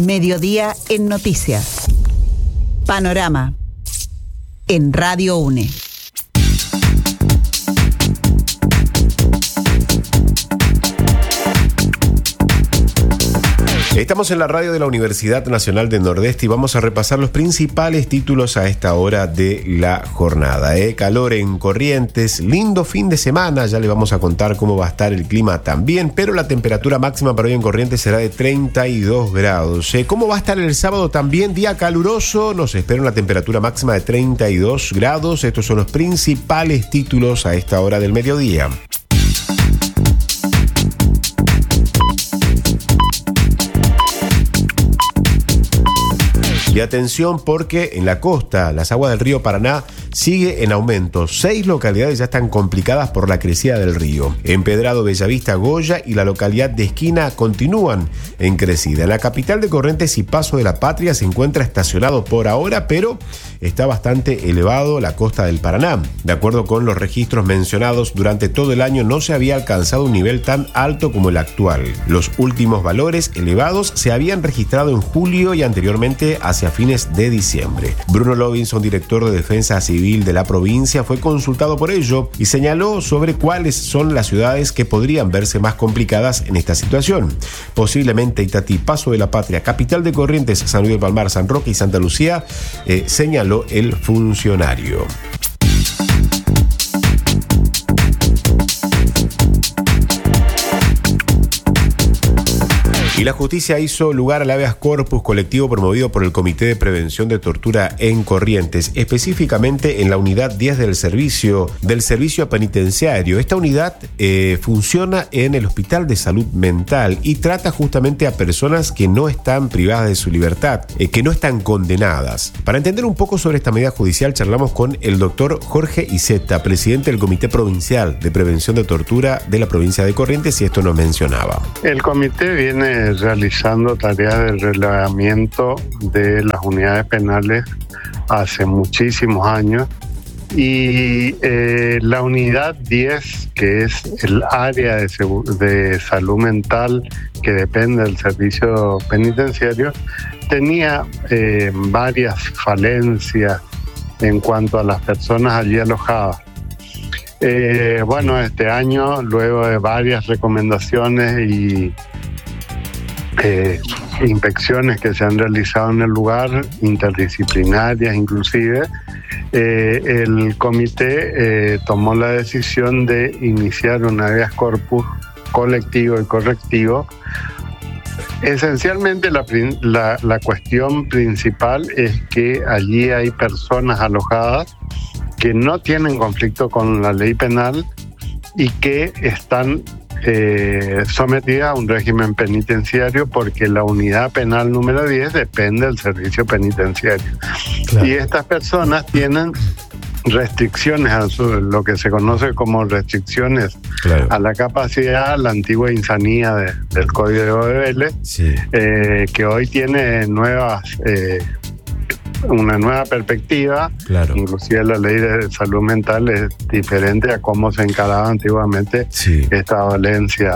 Mediodía en Noticias. Panorama en Radio UNE. Estamos en la radio de la Universidad Nacional del Nordeste y vamos a repasar los principales títulos a esta hora de la jornada. Calor en Corrientes, lindo fin de semana, ya le vamos a contar cómo va a estar el clima también, pero la temperatura máxima para hoy en Corrientes será de 32 grados. ¿Cómo va a estar el sábado también? Día caluroso, nos espera una temperatura máxima de 32 grados. Estos son los principales títulos a esta hora del mediodía. Y atención porque en la costa, las aguas del río Paraná sigue en aumento. 6 localidades ya están complicadas por la crecida del río. Empedrado, Bellavista, Goya y la localidad de Esquina continúan en crecida. En la capital de Corrientes y Paso de la Patria se encuentra estacionado por ahora, pero está bastante elevado la costa del Paraná. De acuerdo con los registros mencionados, durante todo el año no se había alcanzado un nivel tan alto como el actual. Los últimos valores elevados se habían registrado en julio y anteriormente hacia fines de diciembre. Bruno Lobinson, director de Defensa Civil de la provincia, fue consultado por ello y señaló sobre cuáles son las ciudades que podrían verse más complicadas en esta situación. Posiblemente Itatí, Paso de la Patria, capital de Corrientes, San Luis del Palmar, San Roque y Santa Lucía, señaló el funcionario. Y la justicia hizo lugar al habeas corpus colectivo promovido por el Comité de Prevención de Tortura en Corrientes, específicamente en la unidad 10 del servicio penitenciario. Esta unidad funciona en el Hospital de Salud Mental y trata justamente a personas que no están privadas de su libertad, que no están condenadas. Para entender un poco sobre esta medida judicial, charlamos con el doctor Jorge Iceta, presidente del Comité Provincial de Prevención de Tortura de la provincia de Corrientes, y esto nos mencionaba. El comité viene realizando tareas de relevamiento de las unidades penales hace muchísimos años y la unidad 10, que es el área de salud mental que depende del servicio penitenciario, tenía varias falencias en cuanto a las personas allí alojadas. Este año, luego de varias recomendaciones y inspecciones que se han realizado en el lugar, interdisciplinarias inclusive, el comité tomó la decisión de iniciar un habeas corpus colectivo y correctivo. Esencialmente la cuestión principal es que allí hay personas alojadas que no tienen conflicto con la ley penal y que están sometida a un régimen penitenciario porque la unidad penal número 10 depende del servicio penitenciario. Claro. Y estas personas tienen restricciones a lo que se conoce como restricciones, claro, a la capacidad, la antigua insanía del Código de Vélez, sí, que hoy tiene una nueva perspectiva. Claro. Inclusive la ley de salud mental es diferente a cómo se encaraba antiguamente, sí, esta dolencia.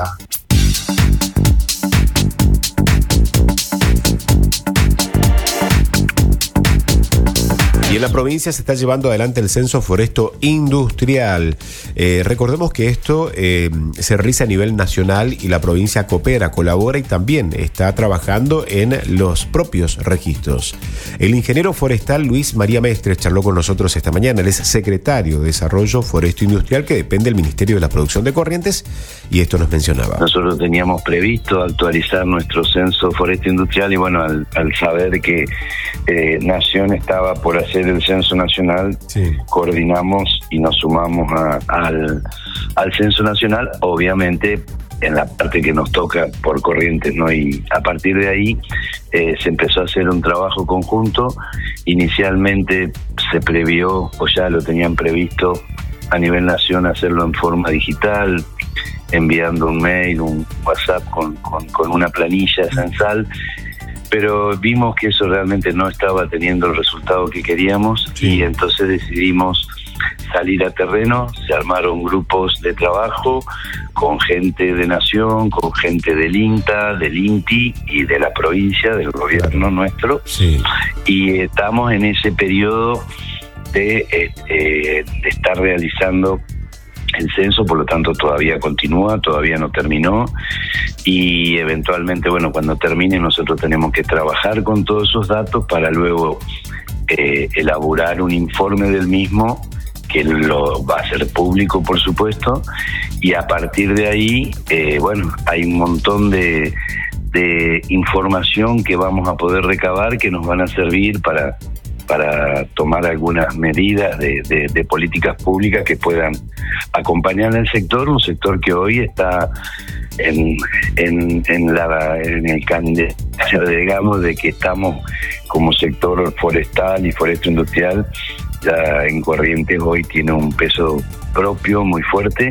Y en la provincia se está llevando adelante el censo foresto industrial. Recordemos que esto se realiza a nivel nacional y la provincia coopera, colabora y también está trabajando en los propios registros. El ingeniero forestal Luis María Mestres charló con nosotros esta mañana. Él es secretario de Desarrollo Foresto Industrial que depende del Ministerio de la Producción de Corrientes y esto nos mencionaba. Nosotros teníamos previsto actualizar nuestro censo foresto industrial y bueno, al saber que Nación estaba por hacer el censo nacional, sí, coordinamos y nos sumamos al censo nacional, obviamente en la parte que nos toca por Corrientes, ¿no? Y a partir de ahí se empezó a hacer un trabajo conjunto. Inicialmente se previó, o ya lo tenían previsto a nivel nación, hacerlo en forma digital, enviando un mail, un WhatsApp con una planilla censal, pero vimos que eso realmente no estaba teniendo el resultado que queríamos, sí, y entonces decidimos salir a terreno, se armaron grupos de trabajo con gente de Nación, con gente del INTA, del INTI y de la provincia, del gobierno nuestro. Sí. Y estamos en ese periodo de estar realizando el censo, por lo tanto todavía continúa, todavía no terminó, y eventualmente, bueno, cuando termine nosotros tenemos que trabajar con todos esos datos para luego elaborar un informe del mismo, que lo va a ser público, por supuesto, y a partir de ahí, bueno, hay un montón de información que vamos a poder recabar que nos van a servir para tomar algunas medidas de políticas públicas que puedan acompañar al sector, un sector que hoy está en el candelero, digamos, de que estamos como sector forestal y forestal industrial, ya en Corrientes hoy tiene un peso propio muy fuerte.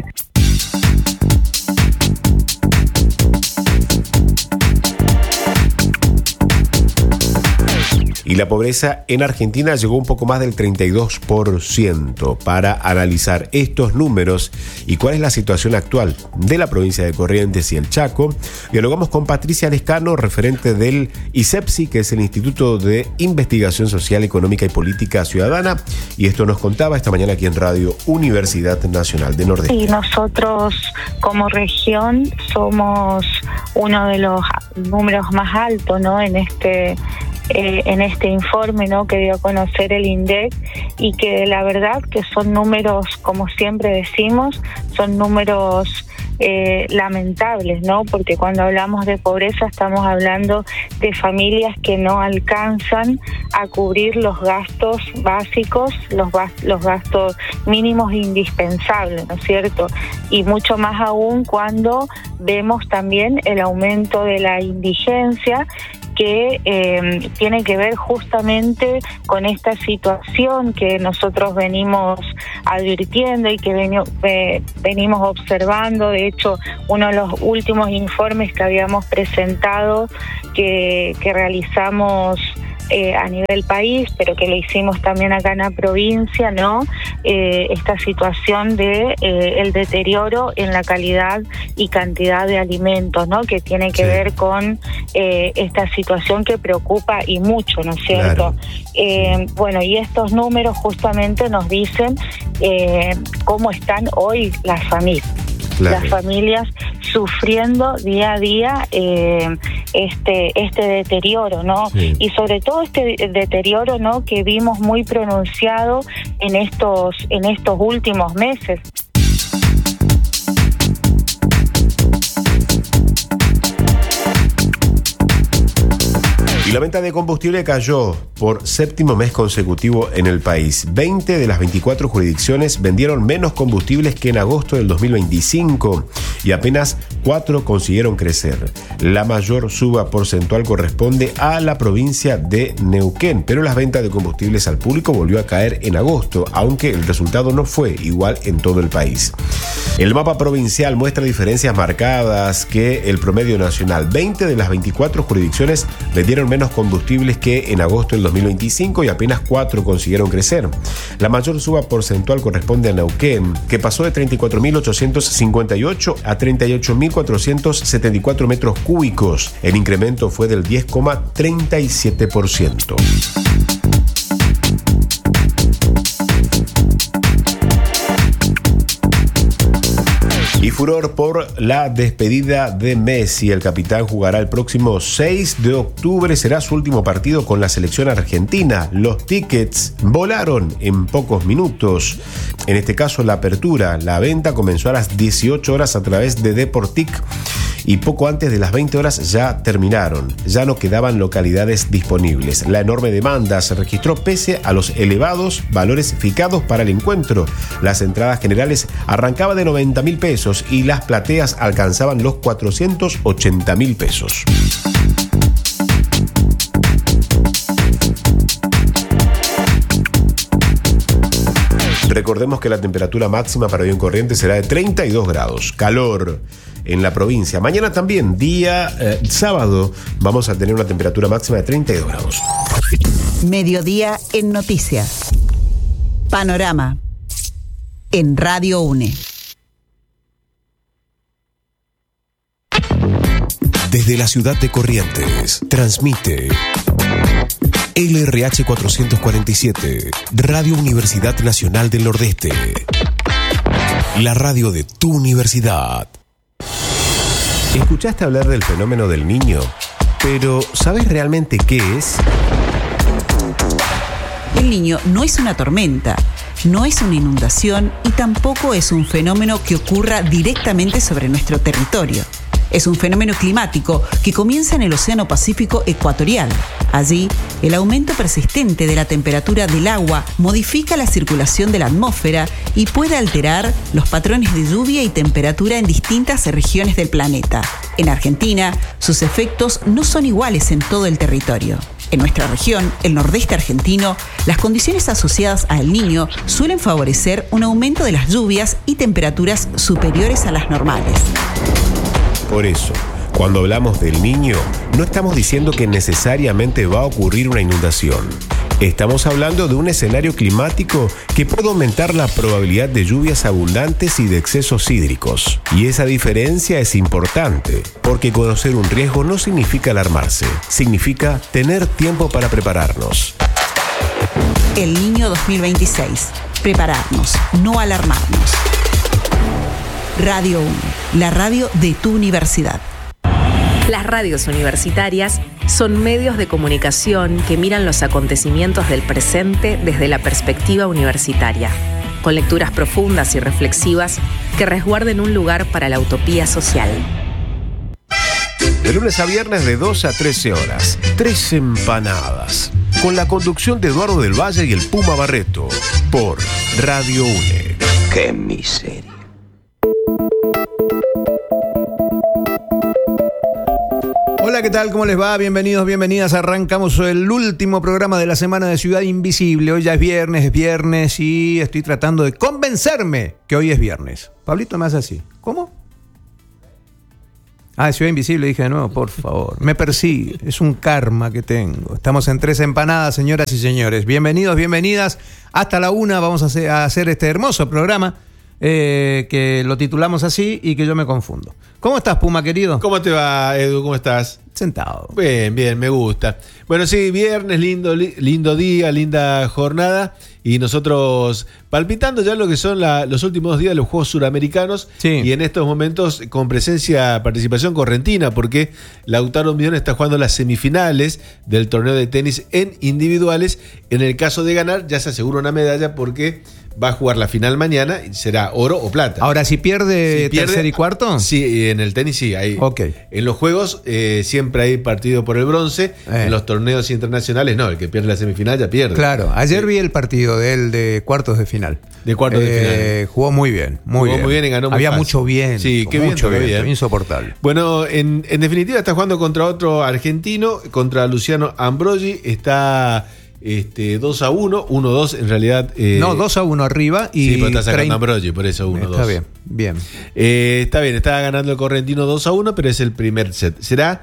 Y la pobreza en Argentina llegó un poco más del 32%. Para analizar estos números y cuál es la situación actual de la provincia de Corrientes y el Chaco, dialogamos con Patricia Lescano, referente del ISEPSI, que es el Instituto de Investigación Social, Económica y Política Ciudadana, y esto nos contaba esta mañana aquí en Radio Universidad Nacional de Nordeste. Y nosotros como región somos uno de los números más altos, ¿no?, en este informe, ¿no?, que dio a conocer el INDEC, y que la verdad que son números, como siempre decimos, son números lamentables, ¿no? Porque cuando hablamos de pobreza estamos hablando de familias que no alcanzan a cubrir los gastos básicos, los gastos mínimos indispensables, ¿no es cierto? Y mucho más aún cuando vemos también el aumento de la indigencia, que tiene que ver justamente con esta situación que nosotros venimos advirtiendo y que venimos observando. De hecho, uno de los últimos informes que habíamos presentado, que realizamos a nivel país, pero que lo hicimos también acá en la provincia, ¿no? Esta situación de el deterioro en la calidad y cantidad de alimentos, ¿no? Que tiene que ver con esta situación que preocupa y mucho, ¿no es cierto? Claro. Bueno, y estos números justamente nos dicen cómo están hoy las familias. Claro. Las familias sufriendo día a día este deterioro, ¿no? Sí. Y sobre todo este deterioro, ¿no?, que vimos muy pronunciado en estos últimos meses. Y la venta de combustible cayó por séptimo mes consecutivo en el país. 20 de las 24 jurisdicciones vendieron menos combustibles que en agosto del 2025 y apenas 4 consiguieron crecer. La mayor suba porcentual corresponde a la provincia de Neuquén, pero las ventas de combustibles al público volvió a caer en agosto, aunque el resultado no fue igual en todo el país. El mapa provincial muestra diferencias marcadas que el promedio nacional. 20 de las 24 jurisdicciones vendieron menos combustibles que en agosto del 2025 y apenas 4 consiguieron crecer. La mayor suba porcentual corresponde a Neuquén, que pasó de 34.858 a 38.474 metros cúbicos. El incremento fue del 10,37%. Y furor por la despedida de Messi. El capitán jugará el próximo 6 de octubre. Será su último partido con la selección argentina. Los tickets volaron en pocos minutos. En este caso, la apertura, la venta comenzó a las 18 horas a través de Deportic y poco antes de las 20 horas ya terminaron. Ya no quedaban localidades disponibles. La enorme demanda se registró pese a los elevados valores fijados para el encuentro. Las entradas generales arrancaban de 90.000 pesos y las plateas alcanzaban los 480.000 pesos. Recordemos que la temperatura máxima para hoy en Corrientes será de 32 grados. Calor en la provincia. Mañana también, día sábado, vamos a tener una temperatura máxima de 32 grados. Mediodía en Noticias. Panorama. en Radio UNE. Desde la ciudad de Corrientes, transmite LRH 447, Radio Universidad Nacional del Nordeste. La radio de tu universidad. ¿Escuchaste hablar del fenómeno del Niño? Pero ¿sabes realmente qué es? El Niño no es una tormenta, no es una inundación y tampoco es un fenómeno que ocurra directamente sobre nuestro territorio. Es un fenómeno climático que comienza en el Océano Pacífico ecuatorial. Allí, el aumento persistente de la temperatura del agua modifica la circulación de la atmósfera y puede alterar los patrones de lluvia y temperatura en distintas regiones del planeta. En Argentina, sus efectos no son iguales en todo el territorio. En nuestra región, el nordeste argentino, las condiciones asociadas al Niño suelen favorecer un aumento de las lluvias y temperaturas superiores a las normales. Por eso, cuando hablamos del Niño, no estamos diciendo que necesariamente va a ocurrir una inundación. Estamos hablando de un escenario climático que puede aumentar la probabilidad de lluvias abundantes y de excesos hídricos. Y esa diferencia es importante, porque conocer un riesgo no significa alarmarse, significa tener tiempo para prepararnos. El Niño 2026. Prepararnos, no alarmarnos. Radio UNE, la radio de tu universidad. Las radios universitarias son medios de comunicación que miran los acontecimientos del presente desde la perspectiva universitaria, con lecturas profundas y reflexivas que resguarden un lugar para la utopía social. De lunes a viernes de 2 a 13 horas, 3 empanadas, con la conducción de Eduardo del Valle y el Puma Barreto, por Radio UNE. ¡Qué miseria! Hola, ¿qué tal? ¿Cómo les va? Bienvenidos, bienvenidas. Arrancamos el último programa de la semana de Ciudad Invisible. Hoy ya es viernes y estoy tratando de convencerme que hoy es viernes. Pablito me hace así. ¿Cómo? Ciudad Invisible, dije de nuevo, por favor. Me persigue, es un karma que tengo. Estamos en 3 empanadas, señoras y señores. Bienvenidos, bienvenidas. Hasta la 1 vamos a hacer este hermoso programa. Que lo titulamos así y que yo me confundo. ¿Cómo estás, Puma, querido? ¿Cómo te va, Edu? ¿Cómo estás? Sentado. Bien, me gusta. Bueno, sí, viernes, lindo día, linda jornada. Y nosotros palpitando ya lo que son los últimos días de los Juegos Suramericanos. Sí. Y en estos momentos con participación correntina, porque Lautaro Midón está jugando las semifinales del torneo de tenis en individuales. En el caso de ganar, ya se asegura una medalla porque va a jugar la final mañana y será oro o plata. Ahora, si pierde tercer y cuarto. Sí, en el tenis sí. Hay, okay. En los juegos siempre hay partido por el bronce. En los torneos internacionales no, el que pierde la semifinal ya pierde. Claro, ayer vi el partido de él de cuartos de final. De cuartos de final. Jugó muy bien, muy bien y ganó muy Había fácil. Mucho viento. Sí, qué mucho bien, viento, insoportable. Bueno, en definitiva está jugando contra otro argentino, contra Luciano Ambrogi. Está 2-1, 1-2 en realidad. No, 2-1 arriba y. Sí, pero está sacando Ambrogi, por eso 1-2. Está bien. Está bien, está ganando el correntino 2-1, pero es el primer set. Será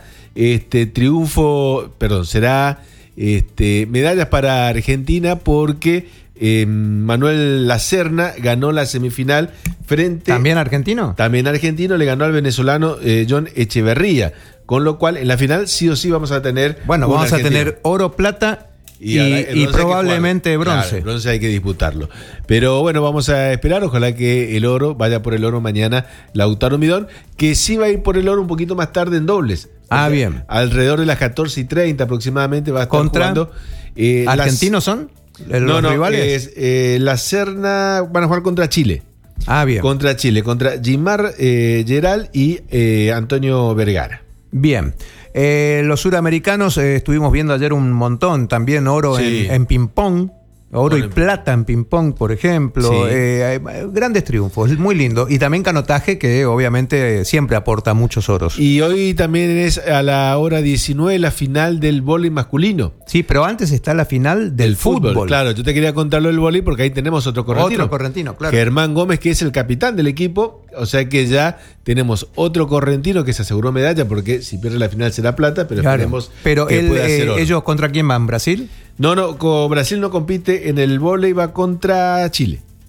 medallas para Argentina porque Manuel Lacerna ganó la semifinal frente. ¿También argentino? También argentino, le ganó al venezolano John Echeverría. Con lo cual, en la final sí o sí vamos a tener. Bueno, vamos a tener oro, plata. Y probablemente bronce. Claro, el bronce hay que disputarlo. Pero bueno, vamos a esperar. Ojalá que el oro vaya por el oro mañana Lautaro Midón, que sí va a ir por el oro un poquito más tarde en dobles. Bien. Alrededor de las 14:30 aproximadamente va a estar jugando. ¿Argentinos son los rivales? La Serna van a jugar contra Chile. Bien. Contra Chile, contra Gimar Geral y Antonio Vergara. Bien. Los suramericanos estuvimos viendo ayer un montón, también oro en ping-pong, oro y plata en ping-pong, por ejemplo. Sí. Grandes triunfos, muy lindo. Y también canotaje, que obviamente siempre aporta muchos oros. Y hoy también es a la hora 19 la final del vóley masculino. Sí, pero antes está la final del fútbol. Claro, yo te quería contarlo del vóley porque ahí tenemos otro correntino. Claro. Germán Gómez, que es el capitán del equipo. O sea que ya tenemos otro correntino que se aseguró medalla, porque si pierde la final será plata, pero esperemos que pueda ser oro. ¿Ellos contra quién van? ¿Brasil? No, Brasil no compite en el vóley, va contra Chile.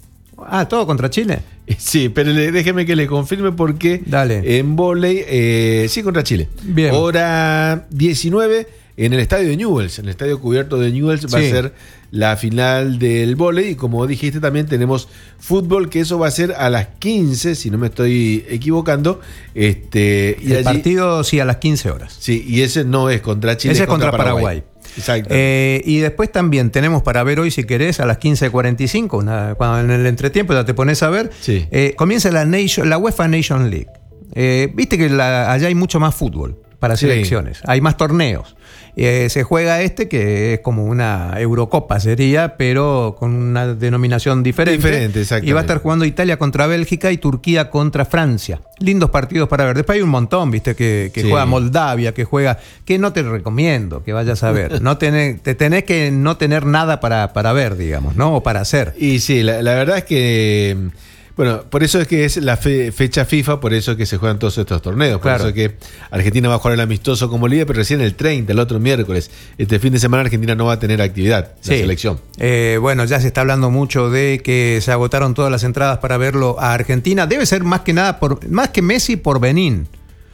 ¿Todo contra Chile? Sí, pero déjeme que le confirme porque Dale. En vóley, sí, contra Chile. Bien. Hora 19 en el estadio de Newell's, en el estadio cubierto de Newell's va a ser la final del vóley. Y como dijiste, también tenemos fútbol, que eso va a ser a las 15, si no me estoy equivocando. Y el partido, sí, a las 15 horas. Sí, y ese no es contra Chile, ese es contra Paraguay. Exacto. Y después también tenemos para ver hoy, si querés, a las 15:45, cuando en el entretiempo ya te pones a ver, comienza la UEFA Nation League. Viste que allá hay mucho más fútbol para selecciones, hay más torneos. Se juega que es como una Eurocopa sería, pero con una denominación diferente. Y va a estar jugando Italia contra Bélgica y Turquía contra Francia. Lindos partidos para ver. Después hay un montón, viste, que juega Moldavia, que no te recomiendo que vayas a ver. Te tenés que no tener nada para ver, digamos, ¿no? O para hacer. Y sí, la verdad es que... Bueno, por eso es que es la fecha FIFA, por eso es que se juegan todos estos torneos. Por eso es que Argentina va a jugar el amistoso con Bolivia, pero recién el 30, el otro miércoles. Este fin de semana Argentina no va a tener actividad, la selección. Bueno, ya se está hablando mucho de que se agotaron todas las entradas para verlo a Argentina. Debe ser más que Messi por Benín.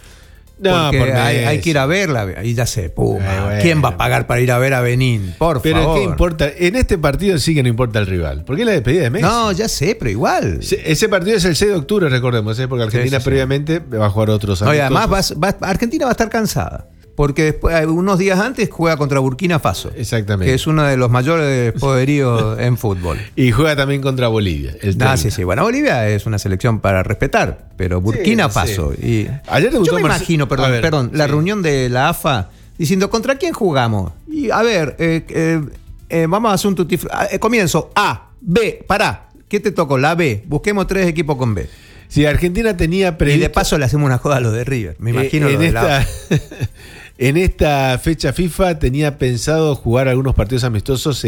No, porque hay que ir a verla. Ahí ya sé, Puma. ¿Quién va a pagar para ir a ver a Benín? Por favor. Pero ¿qué importa? En este partido sí que no importa el rival. ¿Por qué la despedida de Messi? No, ya sé, pero igual. Ese partido es el 6 de octubre, recordemos, porque Argentina previamente va a jugar otros amistosos. Y además Argentina va a estar cansada. Porque después, unos días antes juega contra Burkina Faso. Exactamente. Que es uno de los mayores poderíos en fútbol. Y juega también contra Bolivia. Sí. Bueno, Bolivia es una selección para respetar, pero Burkina Faso. Y ayer yo me imagino, la reunión de la AFA diciendo, ¿contra quién jugamos? Y a ver, vamos a hacer un comienzo. A, B, pará. ¿Qué te tocó? La B. Busquemos 3 equipos con B. Si Argentina tenía previsto... Y de paso le hacemos una joda a los de River. Me imagino En esta fecha FIFA tenía pensado jugar algunos partidos amistosos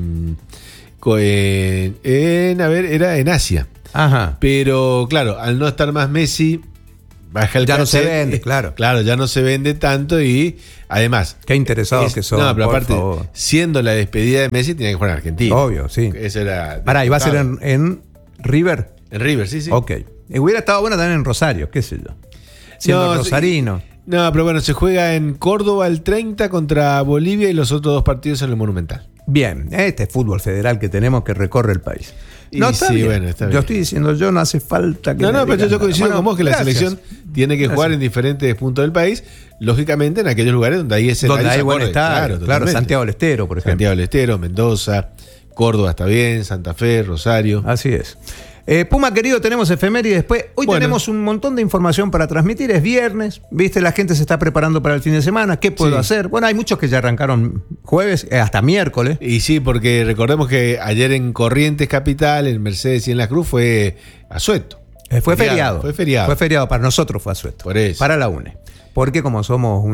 era en Asia. Ajá. Pero claro, al no estar más Messi, baja el ya no se vende, claro. Claro, ya no se vende tanto y además... Qué interesados que son. No, pero aparte, siendo la despedida de Messi, tenía que jugar en Argentina. Obvio, sí. Eso era... Pará, ¿y va a ser en River? En River, sí. Ok. Hubiera estado bueno también en Rosario, qué sé yo. Siendo rosarino. No, pero bueno, se juega en Córdoba el 30 contra Bolivia y los otros 2 partidos en el Monumental. Bien, este fútbol federal que tenemos que recorre el país. Está bien. Bueno, está bien. Yo estoy diciendo, no hace falta que... No, pero yo coincido con vos que la selección tiene que jugar en diferentes puntos del país, lógicamente en aquellos lugares donde hay donde hay buen estadio. Claro, Santiago del Estero, por ejemplo. Santiago del Estero, Mendoza, Córdoba está bien, Santa Fe, Rosario. Así es. Puma querido, tenemos efemérides después. Hoy tenemos un montón de información para transmitir. Es viernes, viste, la gente se está preparando para el fin de semana. ¿Qué puedo hacer? Bueno, hay muchos que ya arrancaron jueves, hasta miércoles. Y sí, porque recordemos que ayer en Corrientes Capital, en Mercedes y en La Cruz fue asueto. Fue feriado. Fue feriado. Fue feriado, para nosotros fue asueto. Por eso. Para la UNE. Porque como somos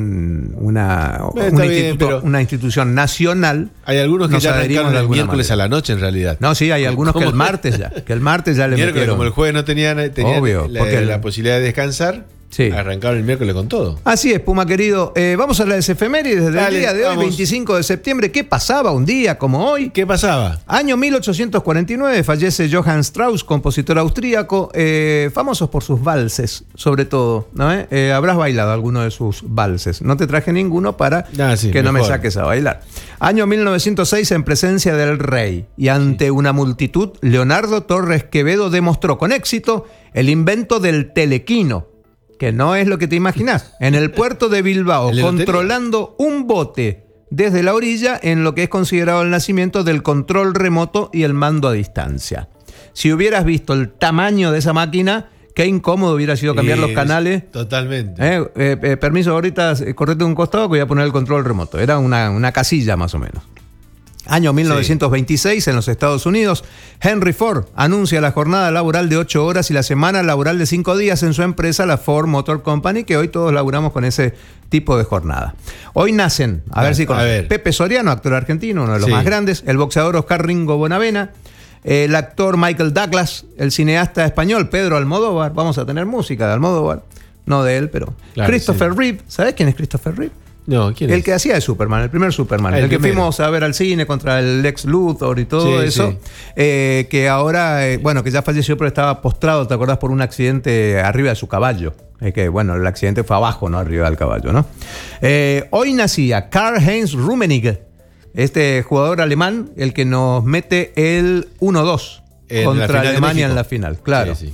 una institución nacional, hay algunos que ya arrancaron el miércoles a la noche en realidad. No, sí, hay algunos que el martes ya le metieron. Como el jueves no tenían obvio, la posibilidad de descansar, arrancaron el miércoles con todo. Así es, Puma querido. Vamos a las efemérides del día de hoy, 25 de septiembre. ¿Qué pasaba un día como hoy? ¿Qué pasaba? Año 1849, fallece Johann Strauss, compositor austríaco, famosos por sus valses, sobre todo, ¿no? Habrás bailado alguno de sus valses. No te traje ninguno para que no me saques a bailar. Año 1906, en presencia del rey y ante una multitud, Leonardo Torres Quevedo demostró con éxito el invento del telequino, que no es lo que te imaginas, en el puerto de Bilbao, controlando un bote desde la orilla en lo que es considerado el nacimiento del control remoto y el mando a distancia. Si hubieras visto el tamaño de esa máquina, qué incómodo hubiera sido cambiar los canales. Totalmente. Permiso, ahorita correte un costado que voy a poner el control remoto. Era una casilla más o menos. Año 1926, en los Estados Unidos, Henry Ford anuncia la jornada laboral de 8 horas y la semana laboral de 5 días en su empresa, la Ford Motor Company, que hoy todos laburamos con ese tipo de jornada. Hoy nacen, Pepe Soriano, actor argentino, uno de los más grandes, el boxeador Oscar Ringo Bonavena, el actor Michael Douglas, el cineasta español Pedro Almodóvar. Vamos a tener música de Almodóvar, no de él, pero Christopher Reeve. ¿Sabés quién es Christopher Reeve? No, ¿quién es? El que hacía de Superman, el primer Superman. El que fuimos a ver al cine contra el Lex Luthor y todo eso. Sí. Que ahora, que ya falleció, pero estaba postrado, ¿te acordás? Por un accidente arriba de su caballo. Que bueno, el accidente fue abajo, no arriba del caballo, ¿no? Hoy nacía Karl-Heinz Rummenigge, este jugador alemán, el que nos mete el 1-2 contra Alemania en la final, claro. Sí, sí.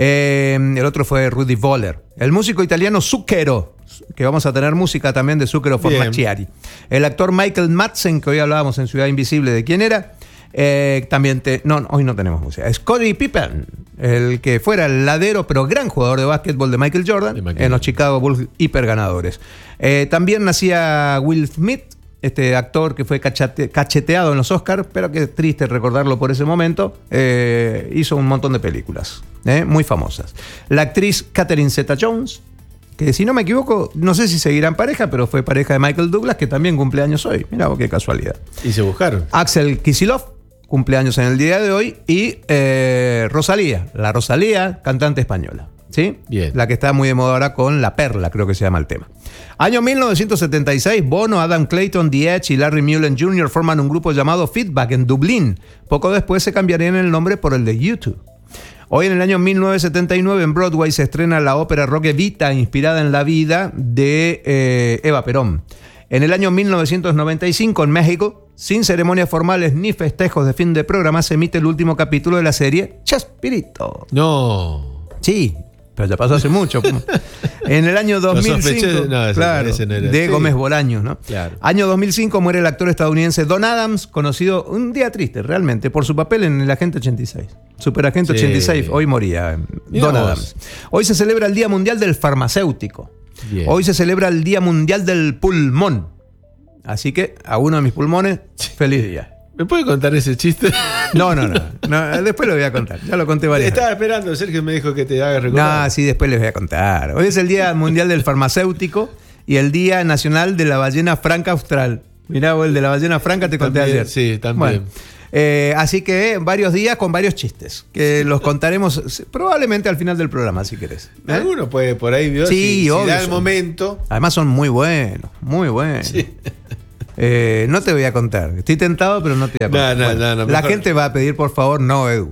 El otro fue Rudi Völler. El músico italiano Zucchero, que vamos a tener música también de Zucchero Fornaciari. El actor Michael Madsen, que hoy hablábamos en Ciudad Invisible de quién era. También hoy no tenemos música. Scottie Pippen, el que fuera el ladero pero gran jugador de básquetbol de Michael Jordan, en los Chicago Bulls hiperganadores. También nacía Will Smith, este actor que fue cacheteado en los Oscars, pero que es triste recordarlo por ese momento. Hizo un montón de películas muy famosas. La actriz Catherine Zeta-Jones, que si no me equivoco, no sé si seguirán pareja, pero fue pareja de Michael Douglas, que también cumple años hoy. Mirá qué casualidad. Y se buscaron. Axel Kicillof, cumpleaños en el día de hoy. Y Rosalía, la Rosalía, cantante española. ¿Sí? Bien. La que está muy de moda ahora con La Perla, creo que se llama el tema. Año 1976, Bono, Adam Clayton, The Edge y Larry Mullen Jr. forman un grupo llamado Feedback en Dublín. Poco después se cambiarían el nombre por el de U2. Hoy, en el año 1979, en Broadway se estrena la ópera rock Evita, inspirada en la vida de Eva Perón. En el año 1995, en México, sin ceremonias formales ni festejos de fin de programa, se emite el último capítulo de la serie Chespirito. No. Sí, pero ya pasó hace mucho. En el año 2005, claro, de Gómez Bolaños, ¿no? Claro. Año 2005 muere el actor estadounidense Don Adams, conocido, un día triste realmente, por su papel en El Agente 86. Superagente 86, hoy moría Don Adams. Hoy se celebra el Día Mundial del Farmacéutico. Bien. Hoy se celebra el Día Mundial del Pulmón. Así que a uno de mis pulmones, feliz día. ¿Me puede contar ese chiste? No, después lo voy a contar. Ya lo conté varias veces. Estaba esperando, Sergio me dijo que te haga recordar. No, sí, después les voy a contar. Hoy es el Día Mundial del Farmacéutico y el Día Nacional de la Ballena Franca Austral. Mirá, vos, el de la ballena franca te conté ayer. Sí, también. Bueno, así que varios días con varios chistes, que los contaremos probablemente al final del programa, si querés. Alguno puede por ahí, ¿vio? Sí, obvio. Si da el momento. Además son muy buenos, muy buenos. Sí. No te voy a contar. Estoy tentado, pero no te voy a contar. No, la gente va a pedir, por favor, no, Edu.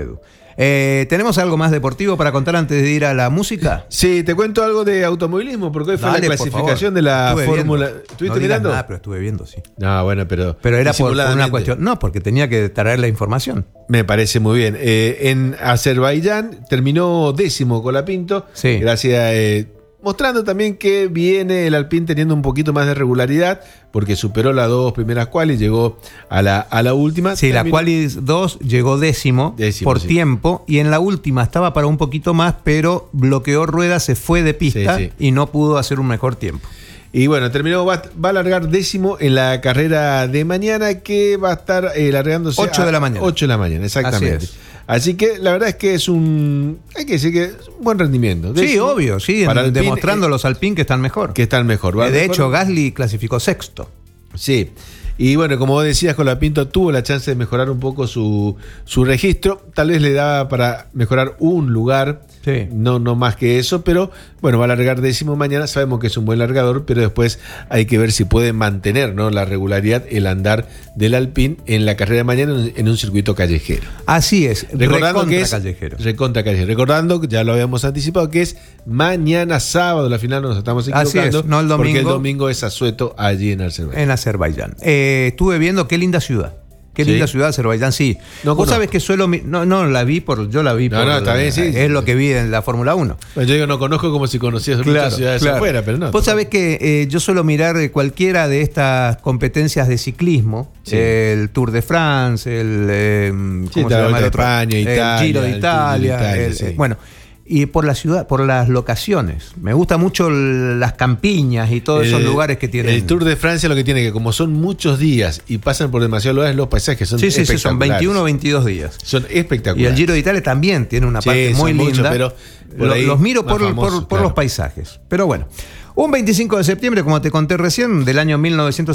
¿Tenemos algo más deportivo para contar antes de ir a la música? Sí, te cuento algo de automovilismo, porque hoy fue la clasificación de la Fórmula. ¿Estuviste mirando? Nada, pero estuve viendo, sí. No, bueno, pero era por una cuestión. No, porque tenía que traer la información. Me parece muy bien. En Azerbaiyán terminó 10º Colapinto. Sí. Gracias mostrando también que viene el Alpine teniendo un poquito más de regularidad, porque superó las 2 primeras qualis, llegó a la última. Sí, la qualis 2 llegó décimo por tiempo, y en la última estaba para un poquito más, pero bloqueó ruedas, se fue de pista y no pudo hacer un mejor tiempo. Y bueno, terminó, va a largar 10º en la carrera de mañana, que va a estar largándose 8 de la mañana. 8 de la mañana, exactamente. Así que la verdad es que hay que decir que es un buen rendimiento. Sí, obvio, sí, demostrando los Alpine que están mejor. De hecho, Gasly clasificó 6º. Sí. Y bueno, como vos decías, Colapinto tuvo la chance de mejorar un poco su registro. Tal vez le daba para mejorar un lugar, no más que eso, pero bueno, va a largar 10º mañana. Sabemos que es un buen largador, pero después hay que ver si puede mantener, ¿no?, la regularidad, el andar del Alpine en la carrera de mañana en un circuito callejero. Así es, recordando que es callejero. Recontra callejero. Recordando, ya lo habíamos anticipado, que es mañana sábado, la final, nos estamos equivocando. Así es, no el domingo. Porque el domingo es Asueto, allí en Azerbaiyán. En Azerbaiyán. Estuve viendo qué linda ciudad. Qué linda ciudad, Azerbaiyán, sí. Vos sabés que yo la vi yo la vi por... está bien, sí. Es lo que vi en la Fórmula 1. Bueno, yo digo, no conozco como si conocías muchas ciudades afuera, pero no. Vos sabés que yo suelo mirar cualquiera de estas competencias de ciclismo, el Tour de France, ¿cómo se llama el otro? España, Italia, el Giro de Italia. Bueno, y por la ciudad, por las locaciones. Me gusta mucho las campiñas y todos esos lugares que tienen. El Tour de Francia lo que tiene, que como son muchos días y pasan por demasiados lugares, los paisajes son espectaculares. Sí, son 21 o 22 días. Son espectaculares. Y el Giro de Italia también tiene una parte muy linda. Mucho, pero los miro por los paisajes. Pero bueno. Un 25 de septiembre, como te conté recién, del año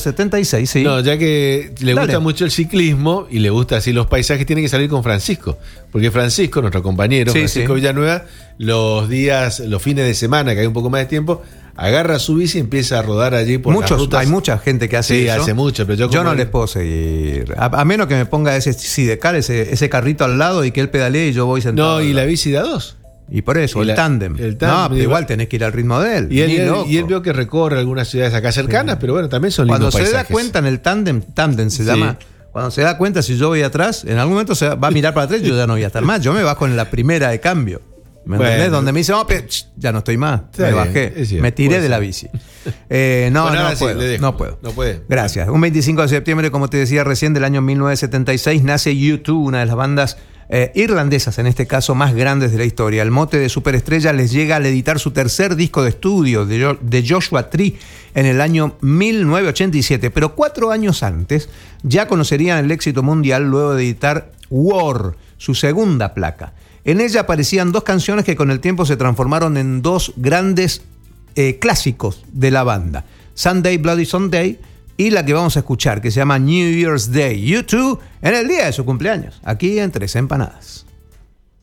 1976, sí. No, ya que le gusta mucho el ciclismo y le gusta así los paisajes, tiene que salir con Francisco. Porque Francisco, nuestro compañero, Francisco Villanueva, los fines de semana, que hay un poco más de tiempo, agarra su bici y empieza a rodar allí por las rutas. Hay mucha gente que hace eso. Sí, hace mucho, pero yo no les puedo seguir. A menos que me ponga ese sidecar, ese carrito al lado y que él pedalee y yo voy sentado. No, y la bici de A2. Y por eso, el tándem. No, pero igual tenés que ir al ritmo de él. Y él vio que recorre algunas ciudades acá cercanas, pero bueno, también son lindos paisajes. Cuando se da cuenta en el tándem se llama... Cuando se da cuenta, si yo voy atrás, en algún momento se va a mirar para atrás y yo ya no voy a estar más. Yo me bajo en la primera de cambio. ¿Me entendés? Donde me dice, ya no estoy más. Me bajé. Me tiré de la bici. No puedo. Gracias. Un 25 de septiembre, como te decía recién, del año 1976, nace U2, una de las bandas irlandesas, en este caso, más grandes de la historia. El mote de superestrella les llega al editar su tercer disco de estudio, de Joshua Tree, en el año 1987. Pero 4 años antes ya conocerían el éxito mundial luego de editar War, su segunda placa. En ella aparecían 2 canciones que con el tiempo se transformaron en 2 grandes clásicos de la banda: Sunday Bloody Sunday y la que vamos a escuchar, que se llama New Year's Day. U2 en el día de su cumpleaños, aquí en Tres Empanadas.